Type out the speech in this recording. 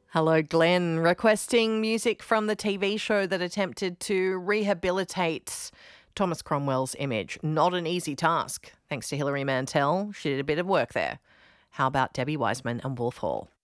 Hello, Glenn, requesting music from the TV show that attempted to rehabilitate Thomas Cromwell's image. Not an easy task. Thanks to Hilary Mantel. She did a bit of work there. How about Debbie Wiseman and Wolf Hall?